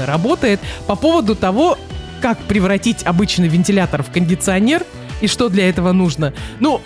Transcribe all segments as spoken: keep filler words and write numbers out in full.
отлично работает по поводу того, как превратить обычный вентилятор в кондиционер и что для этого нужно. Ну,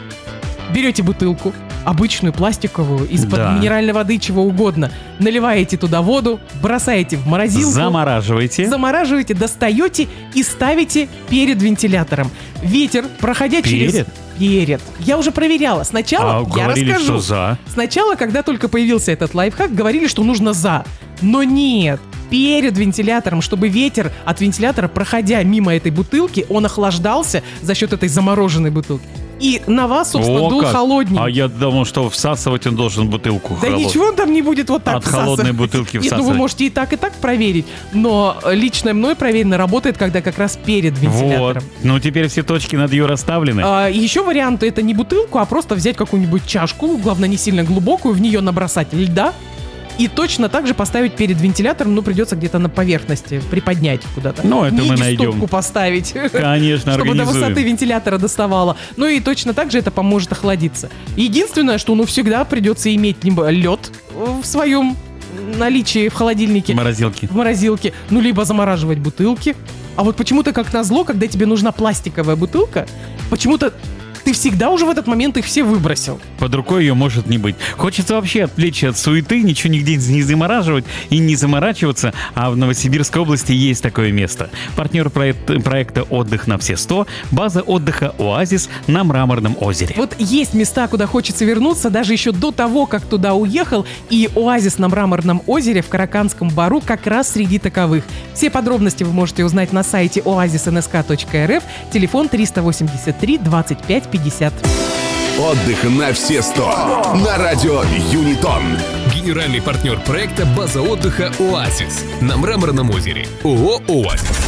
берете бутылку, обычную пластиковую, из-под Да. минеральной воды, чего угодно, наливаете туда воду, бросаете в морозилку, Замораживаете. замораживаете, достаете и ставите перед вентилятором. Ветер, проходя через... Перед? Перед. Я уже проверяла. Сначала, А я говорили, расскажу. что за. Сначала, когда только появился этот лайфхак, говорили, что нужно за. Но нет. Перед вентилятором, чтобы ветер от вентилятора, проходя мимо этой бутылки, он охлаждался за счет этой замороженной бутылки. И на вас, собственно, О, дул как. холодненький. А я думал, что всасывать он должен бутылку. Да холод- ничего он там не будет вот так От холодной всасывать. бутылки Нет, ну вы всасывать. можете и так, и так проверить. Но лично мной проверено работает, когда как раз перед Вот. вентилятором. Ну, теперь все точки над «ю» расставлены. А, еще вариант — это не бутылку, а просто взять какую-нибудь чашку, главное не сильно глубокую, в нее набросать льда и точно так же поставить перед вентилятором, ну придется где-то на поверхности приподнять куда-то. Ну, это мы найдем. Стопку поставить. Конечно, Чтобы до организуем. высоты вентилятора доставало. Ну и точно так же это поможет охладиться. Единственное, что ну всегда придется иметь либо лед в своем наличии в холодильнике, Морозилки. в морозилке, ну либо замораживать бутылки. А вот почему-то, как назло, когда тебе нужна пластиковая бутылка, почему-то ты всегда уже в этот момент их все выбросил. Под рукой ее может не быть. Хочется вообще отвлечься от суеты, ничего нигде не замораживать и не заморачиваться, а в Новосибирской области есть такое место. Партнер проект- проекта «Отдых на все сто» — база отдыха «Оазис» на Мраморном озере. Вот есть места, куда хочется вернуться, даже еще до того, как туда уехал, и оазис на Мраморном озере в Караканском Бару как раз среди таковых. Все подробности вы можете узнать на сайте оазис эн эс ка точка эр эф, телефон триста восемьдесят три двадцать пять пятьдесят. Отдых на все сто на радио Юнитон. Генеральный партнер проекта «База отдыха «Оазис» на Мраморном озере. ООО «Оазис».